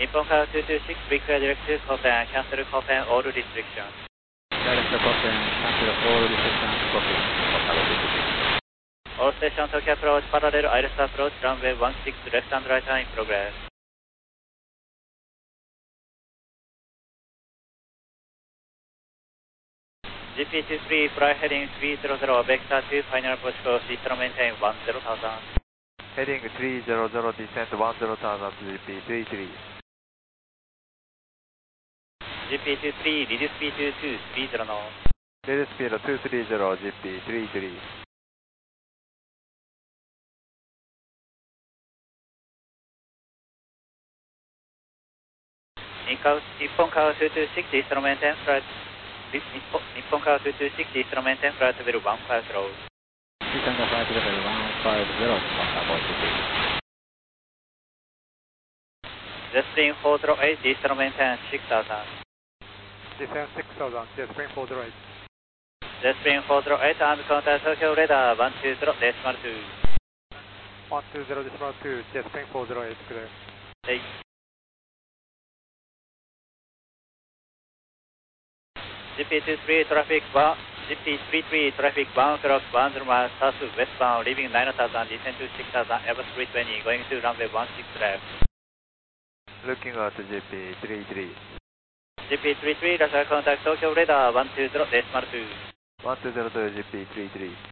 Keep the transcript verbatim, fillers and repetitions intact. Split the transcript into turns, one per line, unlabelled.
Nippon car two two six, require direct to Copen, cancel Copen, all restrictions.
Direct to Copen, cancel all restrictions, copy.
All station Tokyo approach, parallel Iris approach, runway one six, left and right turn in progress. G P two three, fly heading three zero zero, vector two, final approach course, distance maintain one zero thousand.
Heading three zero zero, descent one zero thousand, G P three three.
G P two three, reduce speed to two three zero knots.
Reduce speed two three zero, G P three three.
Nippon car two two six, distance maintain flight. Nippon car two two six, distance maintain flight level one five zero.
Descend flight level one five zero, about G P.
Jetstream four zero eight, distance maintain six thousand.
Descend six thousand, Jetstream four zero eight.
Jetstream four zero eight, armed contact Tokyo radar one two zero decimal two.
one two zero decimal two, Jetstream four zero eight, clear.
Hey. G P two three traffic one, G P three three traffic one o'clock, one zero miles south westbound, leaving nine thousand, descend to six thousand, Airbus three twenty, going to runway one six left.
Looking at G P three three.
G P three three, radar contact Tokyo radar one two zero decimal two.
one two zero to G P three three.